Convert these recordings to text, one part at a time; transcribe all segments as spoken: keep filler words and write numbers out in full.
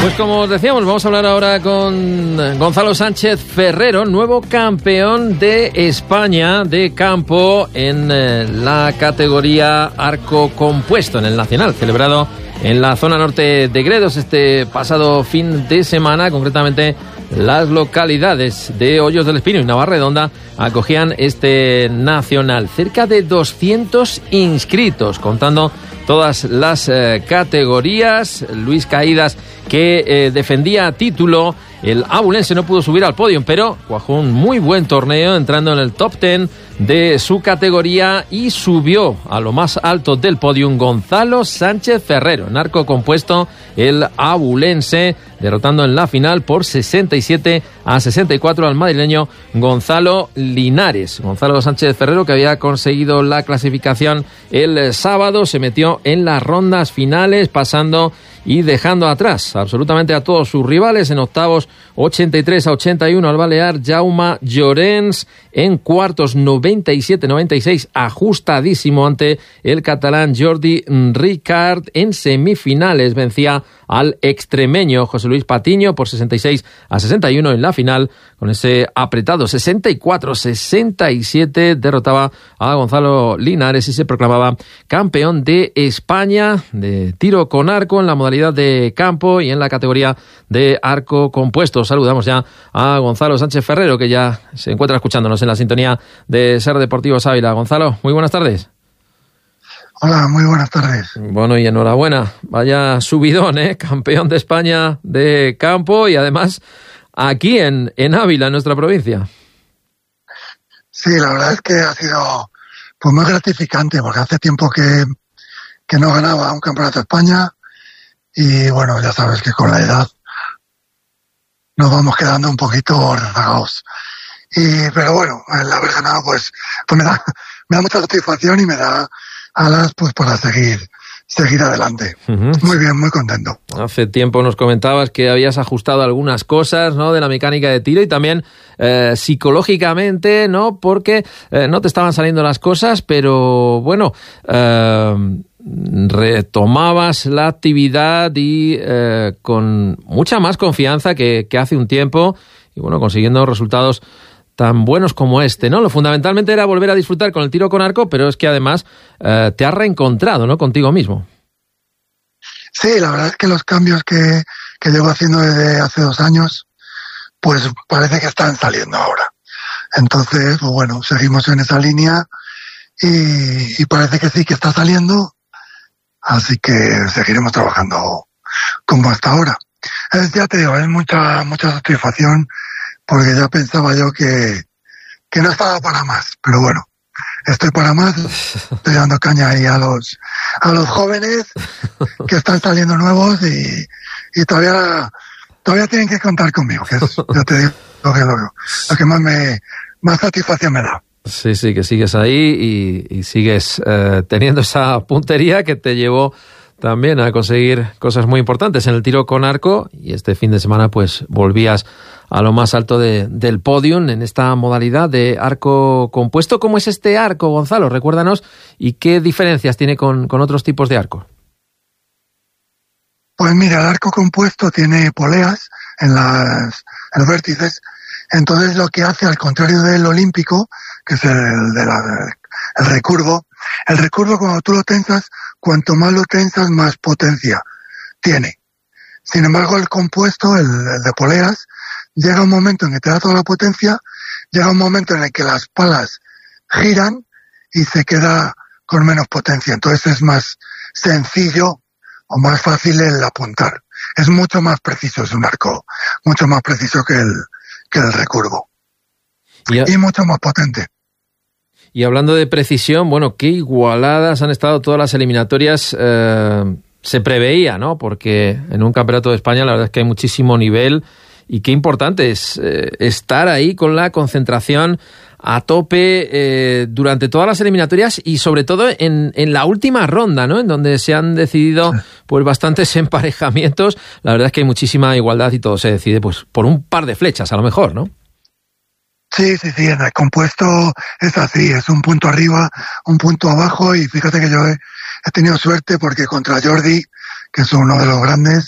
Pues como os decíamos, vamos a hablar ahora con Gonzalo Sánchez Ferrero, nuevo campeón de España de campo en eh, la categoría arco compuesto en el Nacional, celebrado en la zona norte de Gredos este pasado fin de semana. Concretamente, las localidades de Hoyos del Espino y Navarredonda acogían este Nacional. Cerca de doscientos inscritos, contando todas las eh, categorías. Luis Caídas, que eh, defendía título. El abulense no pudo subir al podio, pero cuajó un muy buen torneo, entrando en el top ten de su categoría, y subió a lo más alto del podium Gonzalo Sánchez Ferrero, en arco compuesto, el abulense, derrotando en la final por sesenta y siete a sesenta y cuatro al madrileño Gonzalo Linares. Gonzalo Sánchez Ferrero, que había conseguido la clasificación el sábado, se metió en las rondas finales, pasando y dejando atrás absolutamente a todos sus rivales. En octavos, ochenta y tres a ochenta y uno al balear Jaume Llorens. En cuartos, noventa y siete a noventa y seis, ajustadísimo ante el catalán Jordi Ricard. En semifinales vencía al extremeño José Luis Patiño por sesenta y seis a sesenta y uno. En la final, con ese apretado sesenta y cuatro a sesenta y siete, derrotaba a Gonzalo Linares y se proclamaba campeón de España de tiro con arco en la modalidad de campo y en la categoría de arco compuesto. Saludamos ya a Gonzalo Sánchez Ferrero, que ya se encuentra escuchándonos en la sintonía de Ser Deportivos Ávila. Gonzalo, muy buenas tardes. Hola, muy buenas tardes. Bueno, y enhorabuena. Vaya subidón, ¿eh? Campeón de España de campo, y además aquí en, en Ávila, en nuestra provincia. Sí, la verdad es que ha sido pues muy gratificante, porque hace tiempo que, que no ganaba un campeonato de España, y bueno, ya sabes que con la edad nos vamos quedando un poquito rezagados. Y, pero bueno, el haber ganado pues, pues me da, me da mucha satisfacción y me da alas pues para seguir, seguir adelante. Uh-huh. Muy bien, muy contento. Hace tiempo nos comentabas que habías ajustado algunas cosas, ¿no?, de la mecánica de tiro, y también eh, psicológicamente, ¿no?, porque eh, no te estaban saliendo las cosas, pero bueno, eh, retomabas la actividad y eh, con mucha más confianza que, que hace un tiempo, y bueno, consiguiendo resultados tan buenos como este, ¿no? Lo fundamentalmente era volver a disfrutar con el tiro con arco, pero es que además eh, te has reencontrado, ¿no?, contigo mismo. Sí, la verdad es que los cambios que, que llevo haciendo desde hace dos años, pues parece que están saliendo ahora. Entonces, pues bueno, seguimos en esa línea y, y parece que sí que está saliendo, así que seguiremos trabajando como hasta ahora. Es, ya te digo, es mucha, mucha satisfacción, porque ya pensaba yo que, que no estaba para más, pero bueno, estoy para más, estoy dando caña ahí a los, a los jóvenes que están saliendo nuevos y, y todavía, todavía tienen que contar conmigo, que es, yo te digo, lo que, lo, lo que más me, más satisfacción me da. Sí, sí, que sigues ahí y, y sigues eh, teniendo esa puntería que te llevó también a conseguir cosas muy importantes en el tiro con arco, y este fin de semana pues volvías a lo más alto de, del podium en esta modalidad de arco compuesto. ¿Cómo es este arco, Gonzalo? Recuérdanos, y qué diferencias tiene con, con otros tipos de arco. Pues mira, el arco compuesto tiene poleas en, las, en los vértices, entonces lo que hace, al contrario del olímpico, que es el, de la, el recurvo, el recurvo, cuando tú lo tensas, cuanto más lo tensas, más potencia tiene. Sin embargo, el compuesto, el, el de poleas, llega un momento en que te da toda la potencia, llega un momento en el que las palas giran y se queda con menos potencia. Entonces es más sencillo o más fácil el apuntar. Es mucho más preciso, es un arco mucho más preciso que el, que el recurvo. Y, a... y mucho más potente. Y hablando de precisión, bueno, qué igualadas han estado todas las eliminatorias. Eh, se preveía, ¿no? Porque en un campeonato de España la verdad es que hay muchísimo nivel, y qué importante es eh, estar ahí con la concentración a tope eh, durante todas las eliminatorias, y sobre todo en, en la última ronda, ¿no?, en donde se han decidido pues bastantes emparejamientos. La verdad es que hay muchísima igualdad y todo se decide pues por un par de flechas a lo mejor, ¿no? Sí, sí, sí, en el compuesto es así, es un punto arriba, un punto abajo, y fíjate que yo he, he tenido suerte porque contra Jordi, que es uno de los grandes,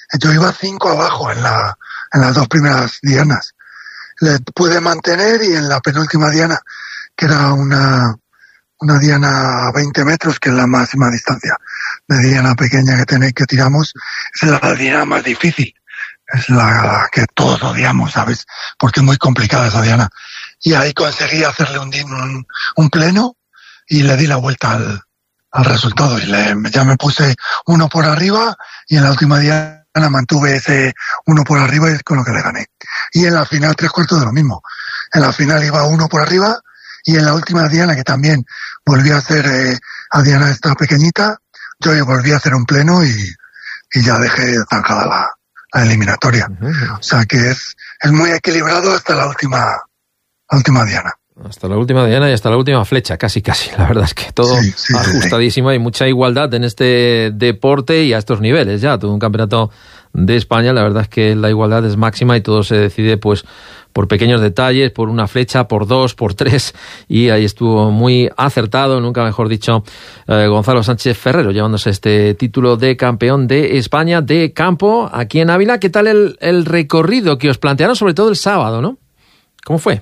yo iba cinco abajo en la en las dos primeras dianas. Le pude mantener y en la penúltima diana, que era una una diana a veinte metros, que es la máxima distancia de diana pequeña que tenéis que tiramos, es la diana más difícil. Es la que todos odiamos, ¿sabes? Porque es muy complicada esa diana. Y ahí conseguí hacerle un, un, un pleno y le di la vuelta al, al resultado. Y le, ya me puse uno por arriba y en la última diana mantuve ese uno por arriba y es con lo que le gané. Y en la final tres cuartos de lo mismo. En la final iba uno por arriba y en la última diana, que también volví a hacer eh, a diana esta pequeñita, yo volví a hacer un pleno y, y ya dejé zanjada la la eliminatoria. Uh-huh. O sea que es, es muy equilibrado hasta la última, la última diana. Hasta la última diana y hasta la última flecha, casi casi. La verdad es que todo sí, sí, ajustadísimo. Sí. Hay mucha igualdad en este deporte y a estos niveles ya. Todo un campeonato de España, la verdad es que la igualdad es máxima y todo se decide pues por pequeños detalles, por una flecha, por dos, por tres, y ahí estuvo muy acertado, nunca mejor dicho, eh, Gonzalo Sánchez Ferrero, llevándose este título de campeón de España de campo aquí en Ávila. ¿Qué tal el, el recorrido que os plantearon, sobre todo el sábado, no? ¿Cómo fue?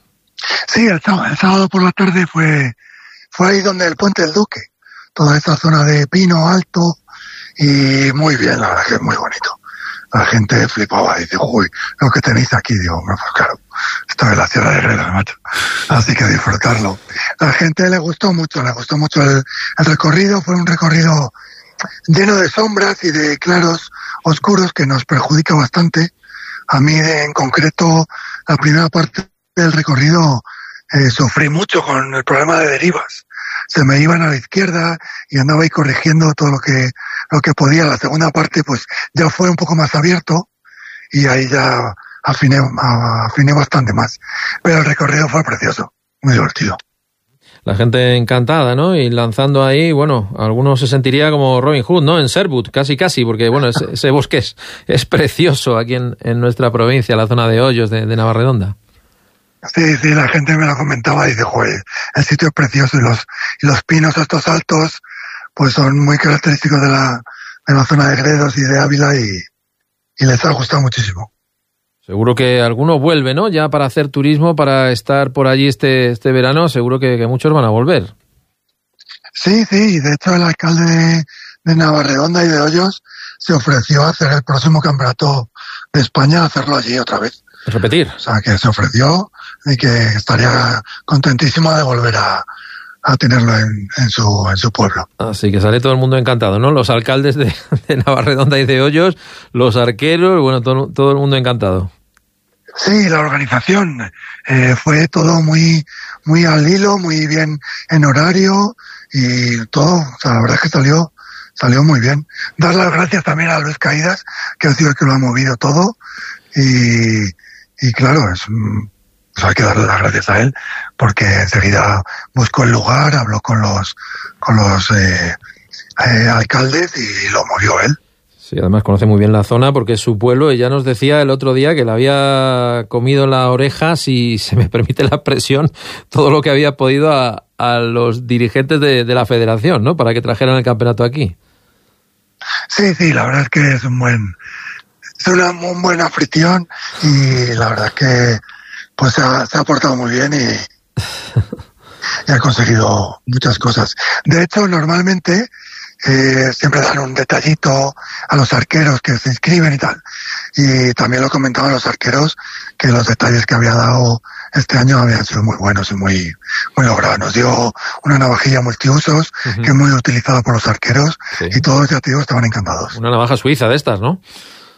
Sí, el sábado, el sábado por la tarde fue, fue ahí donde el Puente del Duque, toda esa zona de pino alto, y muy bien, la verdad que es muy bonito. La gente flipaba y dice, uy, lo que tenéis aquí, digo, pues claro, esto es la Sierra de Gredos, macho. Así que disfrutarlo. La gente le gustó mucho, le gustó mucho el, el recorrido, fue un recorrido lleno de sombras y de claros oscuros que nos perjudica bastante. A mí en concreto, la primera parte del recorrido eh, sufrí mucho con el problema de derivas. Se me iban a la izquierda y andaba ahí corrigiendo todo lo que lo que podía. La segunda parte pues ya fue un poco más abierto y ahí ya afiné, afiné bastante más. Pero el recorrido fue precioso, muy divertido. La gente encantada, ¿no? Y lanzando ahí, bueno, algunos se sentiría como Robin Hood, ¿no? En Sherwood, casi casi, porque bueno, ese, ese bosque es, es precioso aquí en, en nuestra provincia, la zona de Hoyos de, de Navarredonda. Sí, sí, la gente me lo comentaba y dice, joder, el sitio es precioso y los, y los pinos estos altos pues son muy característicos de la, de la zona de Gredos y de Ávila y, y les ha gustado muchísimo. Seguro que alguno vuelve, ¿no? Ya para hacer turismo, para estar por allí este, este verano, seguro que, que muchos van a volver. Sí, sí, de hecho el alcalde de, de Navarredonda y de Hoyos se ofreció a hacer el próximo campeonato de España, a hacerlo allí otra vez. Repetir. O sea, que se ofreció y que estaría contentísimo de volver a, a tenerlo en, en su en su pueblo. Así que sale todo el mundo encantado, ¿no? Los alcaldes de, de Navarredonda y de Hoyos, los arqueros, bueno, todo, todo el mundo encantado. Sí, la organización eh, fue todo muy muy al hilo, muy bien en horario y todo, o sea, la verdad es que salió salió muy bien. Dar las gracias también a Luis Caídas, que ha sido el que lo ha movido todo y Y claro, es, pues hay que darle las gracias a él, porque enseguida buscó el lugar, habló con los con los eh, eh, alcaldes y lo movió él. Sí, además conoce muy bien la zona porque es su pueblo. Ella nos decía el otro día que le había comido la oreja, si se me permite la expresión, todo lo que había podido a, a los dirigentes de, de la federación, ¿no? Para que trajeran el campeonato aquí. Sí, sí, la verdad es que es un buen... Es una muy buena fricción y la verdad es que pues se ha, se ha portado muy bien y, y ha conseguido muchas cosas. De hecho, normalmente eh, siempre dan un detallito a los arqueros que se inscriben y tal. Y también lo comentaban los arqueros que los detalles que había dado este año habían sido muy buenos y muy muy logrados. Nos dio una navajilla multiusos uh-huh. que es muy utilizada por los arqueros sí. y todos, ya te digo, estaban encantados. Una navaja suiza de estas, ¿no?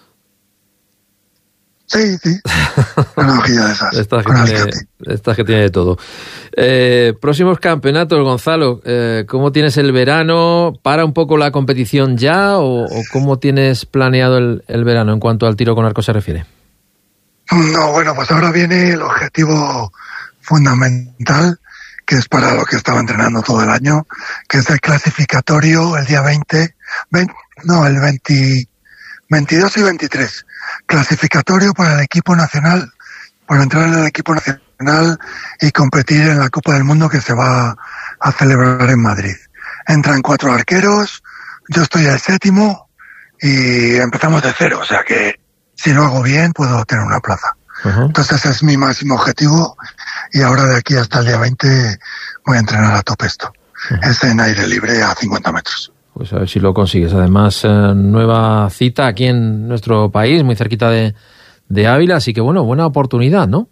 Sí, sí. Una navajilla de esas. Estas que, tiene, estas que tiene de todo. Eh, próximos campeonatos, Gonzalo. Eh, ¿Cómo tienes el verano? ¿Para un poco la competición ya? ¿O, o cómo tienes planeado el, el verano en cuanto al tiro con arco se refiere? No, bueno, pues ahora viene el objetivo fundamental, que es para lo que estaba entrenando todo el año, que es el clasificatorio el día veinte, veinte no, el veinte, veintidós y veintitrés. Clasificatorio para el equipo nacional, para entrar en el equipo nacional y competir en la Copa del Mundo que se va a celebrar en Madrid. Entran cuatro arqueros, yo estoy el séptimo y empezamos de cero, o sea que si lo hago bien puedo tener una plaza. Uh-huh. Entonces ese es mi máximo objetivo y ahora de aquí hasta el día veinte voy a entrenar a tope esto. Uh-huh. Es en aire libre a cincuenta metros. Pues a ver si lo consigues. Además, eh, nueva cita aquí en nuestro país, muy cerquita de, de Ávila, así que bueno, buena oportunidad, ¿no?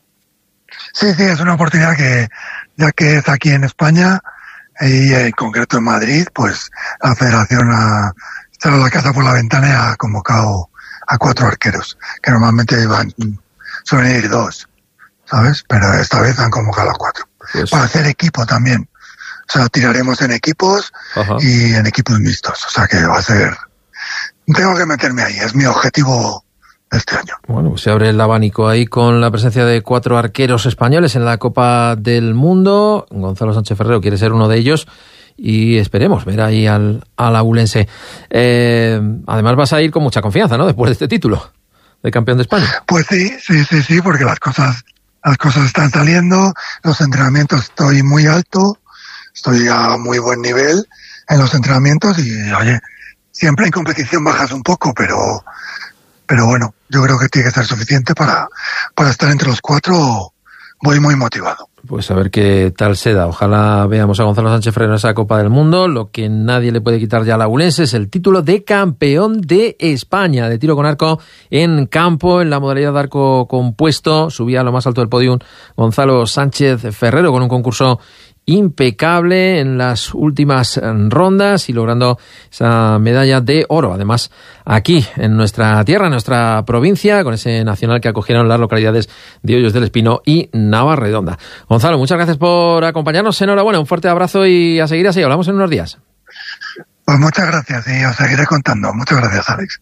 Sí, sí, es una oportunidad que, ya que es aquí en España y en concreto en Madrid, pues la federación ha echado la casa por la ventana y ha convocado a cuatro arqueros, que normalmente van, suelen ir dos, ¿sabes? Pero esta vez han convocado a cuatro. Pues... para hacer equipo también. O sea, tiraremos en equipos. Ajá. Y en equipos mixtos. O sea que va a ser... tengo que meterme ahí, es mi objetivo de este año. Bueno, pues se abre el abanico ahí con la presencia de cuatro arqueros españoles en la Copa del Mundo. Gonzalo Sánchez Ferrero quiere ser uno de ellos y esperemos ver ahí al, al abulense. Eh, además vas a ir con mucha confianza, ¿no? Después de este título de campeón de España. Pues sí, sí, sí, sí, porque las cosas, las cosas están saliendo, los entrenamientos estoy muy alto. Estoy a muy buen nivel en los entrenamientos y, oye, siempre en competición bajas un poco, pero pero bueno, yo creo que tiene que ser suficiente para, para estar entre los cuatro. Voy muy motivado. Pues a ver qué tal se da. Ojalá veamos a Gonzalo Sánchez Ferrero en esa Copa del Mundo. Lo que nadie le puede quitar ya al abulense es el título de campeón de España de tiro con arco en campo, en la modalidad de arco compuesto. Subía a lo más alto del podium Gonzalo Sánchez Ferrero con un concurso impecable en las últimas rondas y logrando esa medalla de oro. Además, aquí en nuestra tierra, en nuestra provincia, con ese nacional que acogieron las localidades de Hoyos del Espino y Navarredonda. Gonzalo, muchas gracias por acompañarnos. Enhorabuena, un fuerte abrazo y a seguir así. Hablamos en unos días. Pues muchas gracias y os seguiré contando. Muchas gracias, Alex.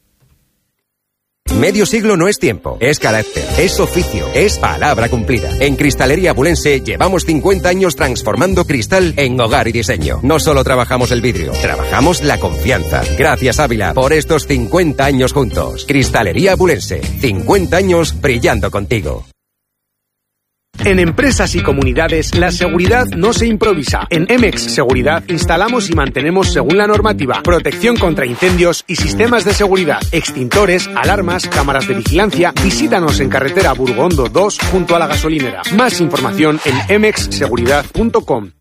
Medio siglo no es tiempo, es carácter, es oficio, es palabra cumplida. En Cristalería Abulense llevamos cincuenta años transformando cristal en hogar y diseño. No solo trabajamos el vidrio, trabajamos la confianza. Gracias, Ávila, por estos cincuenta años juntos. Cristalería Abulense, cincuenta años brillando contigo. En empresas y comunidades, la seguridad no se improvisa. En Emex Seguridad instalamos y mantenemos según la normativa protección contra incendios y sistemas de seguridad, extintores, alarmas, cámaras de vigilancia. Visítanos en carretera Burgondo dos junto a la gasolinera. Más información en emex seguridad punto com.